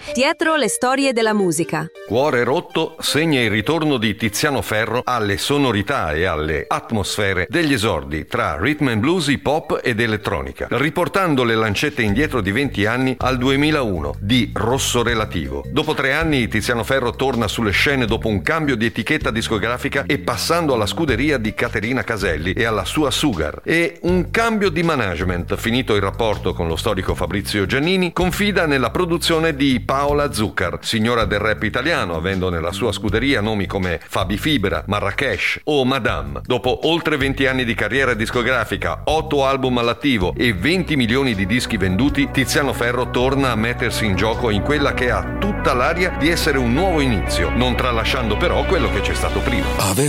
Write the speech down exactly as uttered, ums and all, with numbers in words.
Dietro le storie della musica. Cuore rotto segna il ritorno di Tiziano Ferro alle sonorità e alle atmosfere degli esordi tra rhythm and blues, hip hop ed elettronica, riportando le lancette indietro di venti anni al duemilauno di Rosso Relativo. Dopo tre anni Tiziano Ferro torna sulle scene dopo un cambio di etichetta discografica e passando alla scuderia di Caterina Caselli e alla sua Sugar, e un cambio di management. Finito il rapporto con lo storico Fabrizio Giannini, confida nella produzione di Paola Zuccar, signora del rap italiano, avendo nella sua scuderia nomi come Fabi Fibra, Marrakesh o Madame. Dopo oltre venti anni di carriera discografica, otto album all'attivo e venti milioni di dischi venduti, Tiziano Ferro torna a mettersi in gioco in quella che ha tutta l'aria di essere un nuovo inizio, non tralasciando però quello che c'è stato prima.